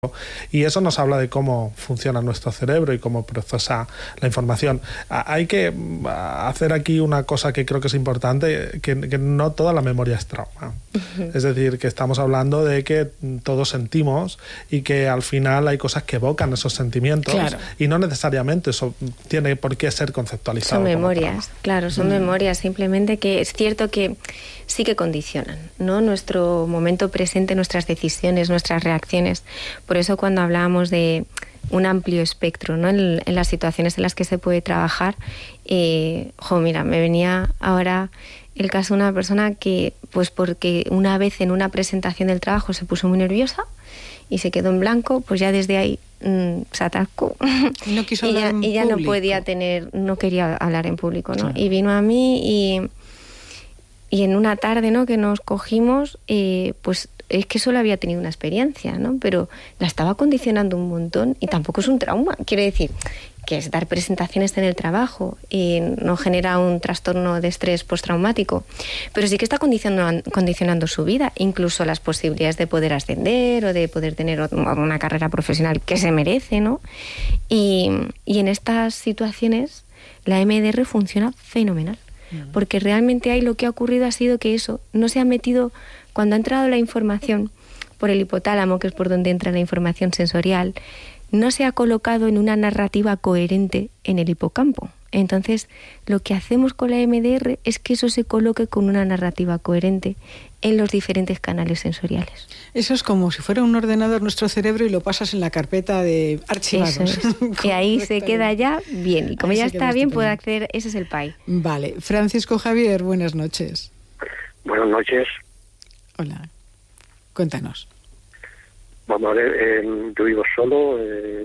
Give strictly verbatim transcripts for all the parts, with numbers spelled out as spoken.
Y eso nos habla de cómo funciona nuestro cerebro y cómo procesa la información. Hay que hacer aquí una cosa que creo que es importante, que, que no toda la memoria es trauma. Uh-huh. Es decir, que estamos hablando de que todos sentimos y que al final hay cosas que evocan esos sentimientos, claro. Y no necesariamente eso tiene por qué ser conceptualizado. Son memorias, claro, son mm. memorias, simplemente que es cierto que sí que condicionan, ¿no? Nuestro momento presente, nuestras decisiones, nuestras reacciones. Por eso cuando hablábamos de un amplio espectro, ¿no? en, en las situaciones en las que se puede trabajar, eh, jo, mira, me venía ahora el caso de una persona que, pues porque una vez en una presentación del trabajo se puso muy nerviosa y se quedó en blanco, pues ya desde ahí mmm, se atascó. Y no quiso hablar y ya, en y ya público. no podía tener, no quería hablar en público, ¿no? Claro. Y vino a mí y, y en una tarde, ¿no? que nos cogimos, eh, pues es que solo había tenido una experiencia, ¿no? Pero la estaba condicionando un montón y tampoco es un trauma. Quiero decir, que es dar presentaciones en el trabajo y no genera un trastorno de estrés postraumático, pero sí que está condicionando, condicionando su vida, incluso las posibilidades de poder ascender o de poder tener una carrera profesional que se merece, ¿no? Y, y en estas situaciones la M D R funciona fenomenal, uh-huh. porque realmente ahí lo que ha ocurrido ha sido que eso no se ha metido. Cuando ha entrado la información por el hipotálamo, que es por donde entra la información sensorial, no se ha colocado en una narrativa coherente en el hipocampo. Entonces, lo que hacemos con la M D R es que eso se coloque con una narrativa coherente en los diferentes canales sensoriales. Eso es como si fuera un ordenador nuestro cerebro y lo pasas en la carpeta de archivados. Eso es. Y ahí se queda ya bien. Y como ahí ya está bien, puede acceder. Ese es el P A I. Vale. Francisco Javier, buenas noches. Buenas noches. Hola. Cuéntanos. Vamos a ver, eh, yo vivo solo, eh,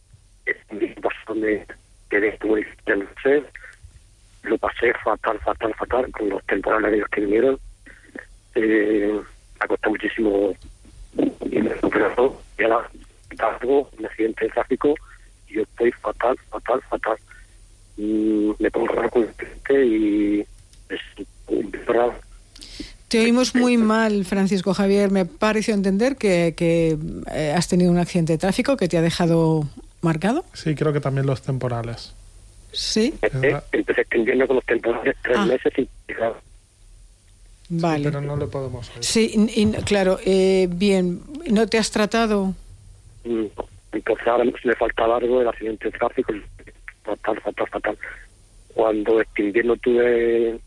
me quedé muy sé, lo pasé fatal, fatal, fatal con los temporales que vinieron. Eh, me costó muchísimo y me recuperó. Y ahora algo, un accidente de tráfico y yo estoy fatal, fatal, fatal. Mm, me pongo raro con el cliente y es un raro. Te oímos muy mal, Francisco Javier. Me pareció entender que, que eh, has tenido un accidente de tráfico que te ha dejado marcado. Sí, creo que también los temporales. Sí. Eh, empecé extendiendo con los temporales tres ah. meses y claro. Vale. Sí, pero no le podemos oír. Sí, y, y, claro. Eh, bien, ¿no te has tratado? Mm, entonces ahora me falta largo el accidente de tráfico. Fatal, fatal, fatal. Cuando este invierno tuve...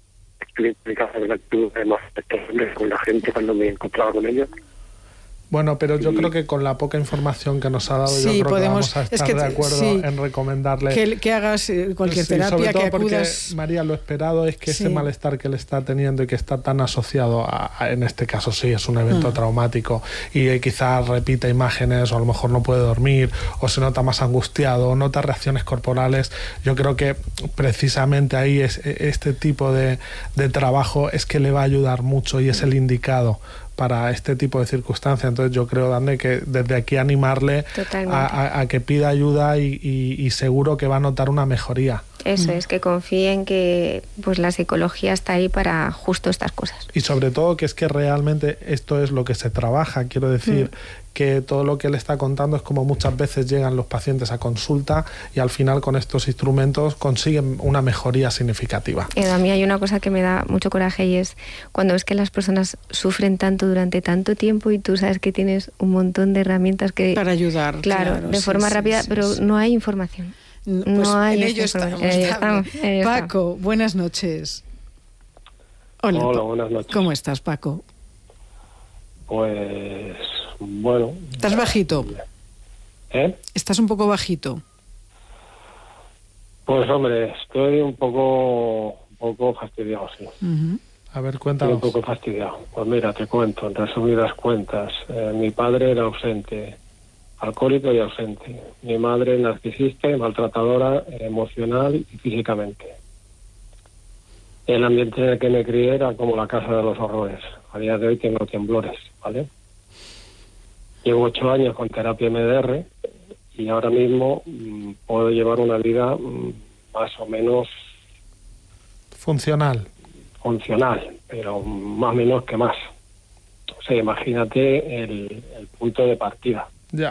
con la gente cuando me encontraba con ellos. Bueno, pero yo y... creo que con la poca información que nos ha dado, sí, yo creo podemos, que vamos a estar es que, de acuerdo sí, en recomendarle que, que hagas cualquier sí, terapia, sobre todo que porque, acudas. María, lo esperado es que sí. ese malestar que le está teniendo y que está tan asociado a, a en este caso sí, es un evento mm. traumático y eh, quizás repita imágenes o a lo mejor no puede dormir o se nota más angustiado o nota reacciones corporales. Yo creo que precisamente ahí es, este tipo de, de trabajo es que le va a ayudar mucho y es el indicado para este tipo de circunstancias. Entonces yo creo, Dani, que desde aquí animarle a, a, a que pida ayuda y, y, y seguro que va a notar una mejoría. Eso es, que confíen que pues la psicología está ahí para justo estas cosas. Y sobre todo que es que realmente esto es lo que se trabaja, quiero decir, mm. que todo lo que él está contando es como muchas veces llegan los pacientes a consulta y al final con estos instrumentos consiguen una mejoría significativa. Eh, a mí hay una cosa que me da mucho coraje y es cuando ves que las personas sufren tanto durante tanto tiempo y tú sabes que tienes un montón de herramientas que... Para ayudar. Claro, claro de sí, forma sí, rápida, sí, pero sí. no hay información. Pues no hay en ello estamos, en ello estamos, en ello Paco, estamos. buenas noches. Hola, Hola, buenas noches. ¿Cómo estás, Paco? Pues, bueno... ¿Estás bajito? ¿Eh? ¿Estás un poco bajito? Pues, hombre, estoy un poco, un poco fastidiado, sí. Uh-huh. A ver, cuéntanos. Estoy un poco fastidiado. Pues mira, te cuento, en resumidas cuentas. Eh, mi padre era ausente, alcohólico y ausente. Mi madre narcisista y maltratadora emocional y físicamente. El ambiente en el que me crié era como la casa de los horrores. A día de hoy tengo temblores, ¿vale? Llevo ocho años con terapia M D R y ahora mismo mmm, puedo llevar una vida mmm, más o menos... Funcional. Funcional, pero más o menos que más. O sea, imagínate el, el punto de partida.